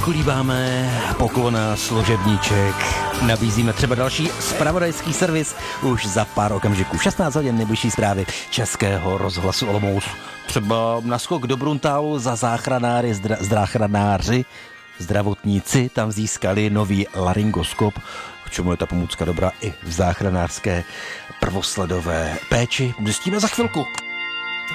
Zakolíváme poklon služebníček. Nabízíme třeba další zpravodajský servis už za pár okamžiků. 16 hodin nejbližší zprávy Českého rozhlasu Olomouc. Třeba naskok do Bruntálu za záchranáři, zdravotníci tam získali nový laryngoskop, k čemu je ta pomůcka dobrá i v záchranářské prvosledové péči. Zjistíme za chvilku.